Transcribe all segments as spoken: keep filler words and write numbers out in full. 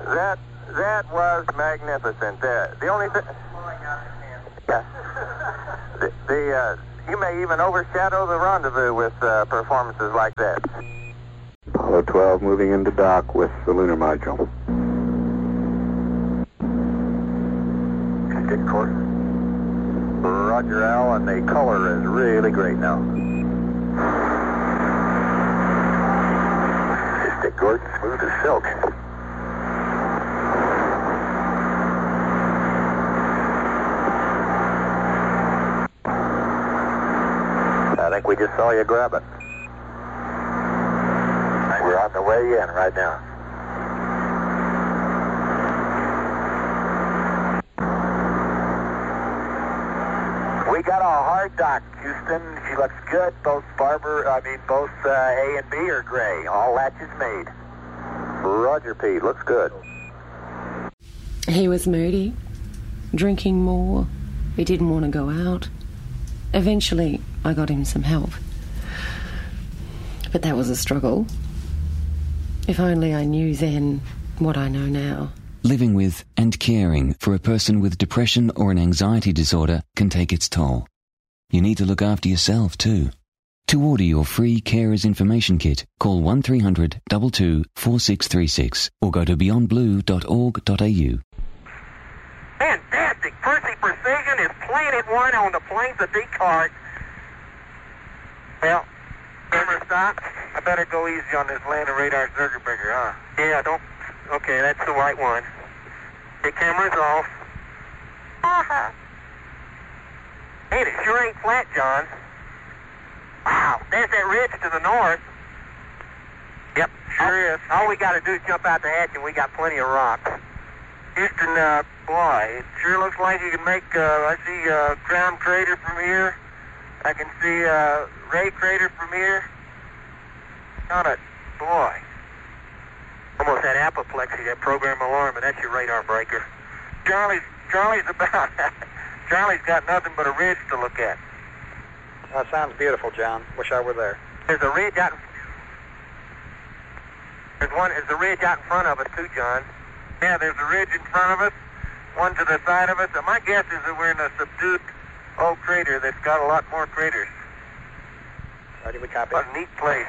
That that was magnificent. Uh, the only thing... Yeah. The, the uh, you may even overshadow the rendezvous with uh, performances like that. Apollo twelve moving into dock with the lunar module. Stick course. Roger, Al, and the color is really great now. Stick course, smooth as silk. I think we just saw you grab it. We're on the way in right now. We got a hard dock, Houston. She looks good. Both Barber, I mean, both uh, A and B are gray. All latches made. Roger, Pete. Looks good. He was moody, drinking more. He didn't want to go out. Eventually, I got him some help. But that was a struggle. If only I knew then what I know now. Living with and caring for a person with depression or an anxiety disorder can take its toll. You need to look after yourself too. To order your free Carers Information Kit, call one three hundred, two two, four six three six or go to beyond blue dot org dot a u. Fantastic! Percy Precision is Planet One on the Plains of Descartes. Well, camera stop. I better go easy on this landing radar circuit breaker, huh? Yeah, don't... Okay, that's the right one. The camera's off. Uh-huh. Hey, it sure ain't flat, John. Wow, there's that ridge to the north. Yep, sure is. All we got to do is jump out the hatch and we got plenty of rocks. Houston, uh, boy, it sure looks like you can make, uh, I see, uh, Crown Crater from here. I can see, uh, Ray Crater from here. Not a, boy. Almost had apoplexy, that program alarm, and that's your radar breaker. Charlie's, Charlie's about, Charlie's got nothing but a ridge to look at. That sounds beautiful, John. Wish I were there. There's a ridge out, there's one, there's a ridge out in front of us too, John. Yeah, there's a ridge in front of us, one to the side of us, and my guess is that we're in a subdued old crater that's got a lot more craters. Ready, we copy. What a neat place.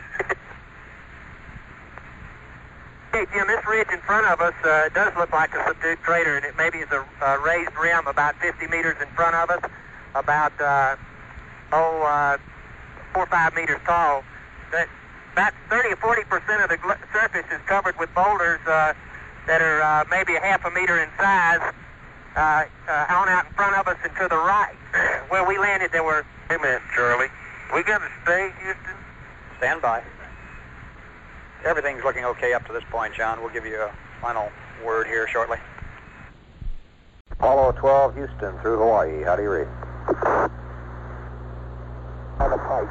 Hey, Jim, this ridge in front of us uh, does look like a subdued crater, and it maybe is a, a raised rim about fifty meters in front of us, about, uh, oh, uh, four or five meters tall. That, about thirty or forty percent of the gl- surface is covered with boulders uh, that are uh, maybe a half a meter in size, uh, uh, on out in front of us and to the right. Where we landed, there were... Hey, man, Charlie. We got to stay, Houston? Stand by. Everything's looking okay up to this point, John. We'll give you a final word here shortly. Apollo twelve, Houston, through Hawaii. How do you read? On the pipe.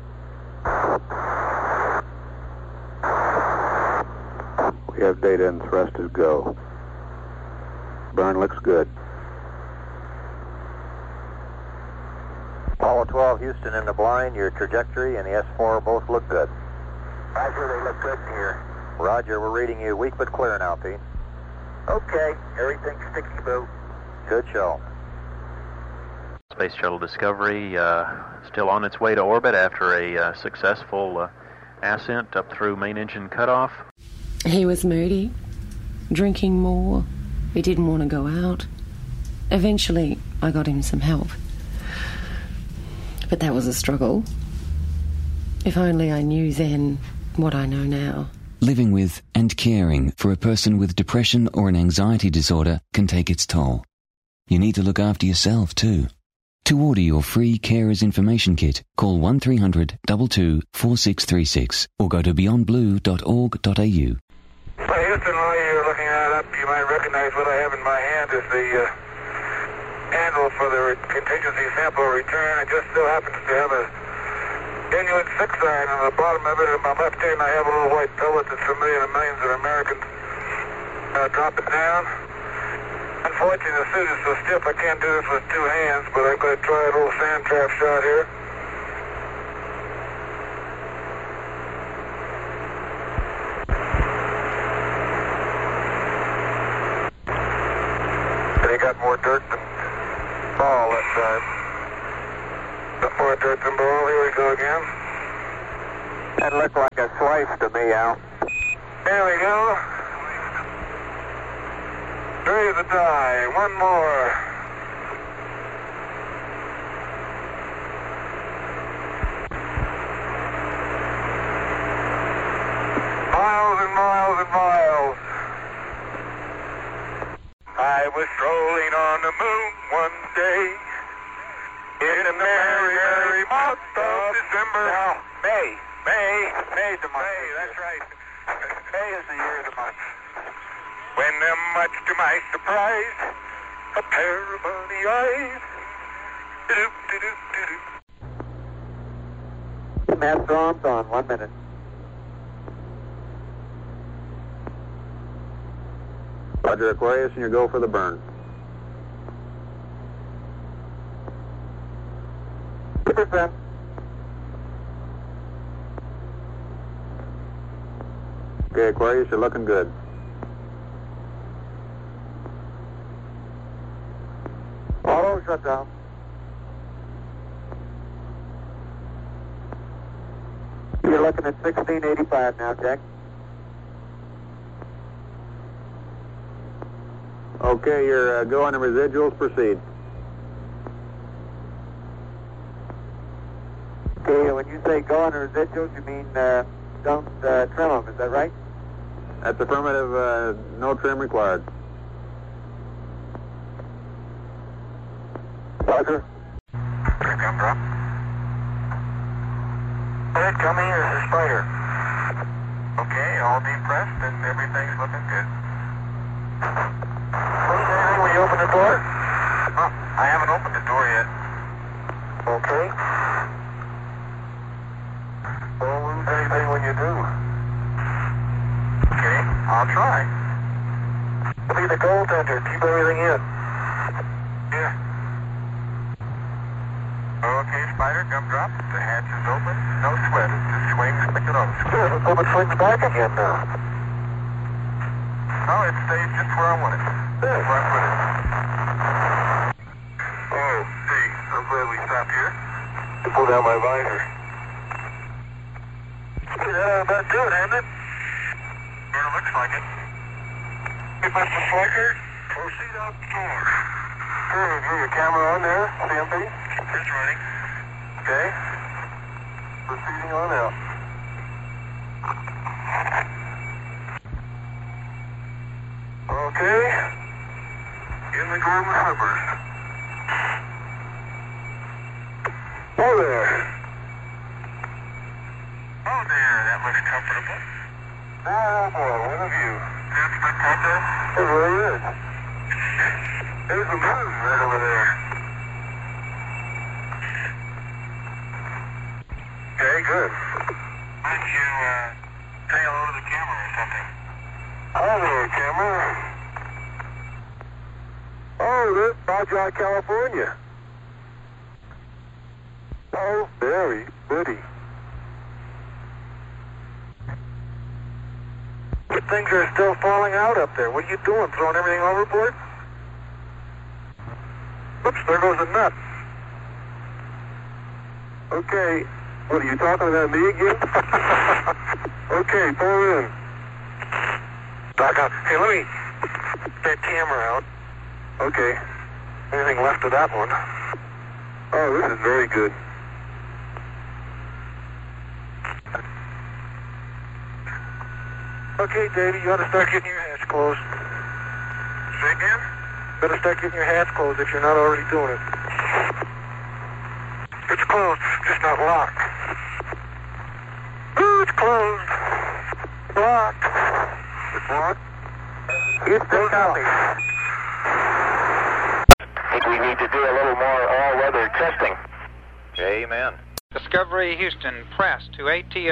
We have data and thrust is go. Burn looks good. Apollo twelve, Houston, in the blind. Your trajectory and the S four both look good. Roger, they look good here. Roger, we're reading you weak but clear now, Pete. Okay, everything's sticky boo. Good show. Space Shuttle Discovery uh, still on its way to orbit after a uh, successful uh, ascent up through main engine cutoff. He was moody, drinking more. He didn't want to go out. Eventually, I got him some help. But that was a struggle. If only I knew then what I know now. Living with and caring for a person with depression or an anxiety disorder can take its toll. You need to look after yourself too. To order your free Carers Information Kit, call one three hundred, two two, four six three six or go to beyond blue dot org dot a u. Well, Houston, while you're looking that up, you might recognize what I have in my hand is the uh, handle for the re- contingency sample return. It just so happens to have a genuine six iron on the bottom of it. In my left hand, I have a little white pellet that's familiar to millions of Americans. Uh, drop it down. Unfortunately, the suit is so stiff I can't do this with two hands, but I'm going to try a little sand trap shot here. got more dirt than ball that time. Got more dirt than ball. Here we go again. That looked like a slice to me, Al. There we go. Three the die. One more. Miles and miles and miles. I was strolling on the moon one day in the merry, merry month of December. No, May. May. May's the month. May, that's right. May is the year of the month. When, uh, much to my surprise, a pair of bunny eyes. Do-do-do-do-do. Master arms on, one minute. Roger, Aquarius, and you go for the burn. two percent. Okay, Aquarius, you're looking good. Auto shutdown. You're looking at sixteen eighty-five now, Jack. Okay, you're uh, go on the residuals, proceed. Okay, when you say go on the residuals, you mean uh, don't uh, trim them, is that right? That's affirmative, uh, no trim required. Roger. Here come drop. Head coming, this is Spider. Okay, all depressed and everything's looking good. Lose anything when you open the door? Huh, I haven't opened the door yet. Okay. Don't lose anything when you do. Okay, I'll try. Be the goaltender, keep everything in. Yeah. Okay, Spider, gum drop. The hatch is open. No sweat. It just swings, pick it up. Good. Let's hope it swings back again now. No, it stays just where I want it. Good. Where I put it. Oh, hey, I'm glad we stopped here. Pull down my visor. That about do it, hasn't it? Sort of looks like it. Hey, Mister Slicker, proceed out the door. Good. Is your camera on there, C M P? It's running. Okay. Proceeding on out. Okay. In the golden slippers. Oh there. Oh there, that looks comfortable. Oh boy, what a view. Is that spectacular? It really is. There's the moon right over there. Okay, good. Why don't you uh, say hello to the camera or something? Hi there, camera. Oh, this is Baja, California. Oh, very pretty. Good things are still falling out up there. What are you doing, throwing everything overboard? Oops, there goes a nut. Okay. What, are you talking about me again? Okay, pull in. Back up. Hey, let me get that camera out. Okay. Anything left of that one? Oh, this is very good. Okay, Davey, you ought to start getting your hatch closed. Say again? You better start getting your hatch closed if you're not already doing it. It's closed, just not locked. Ooh, it's closed. Locked. It's locked? It's the copy. I think we need to do a little more all-weather testing. Amen. Discovery Houston, press to A T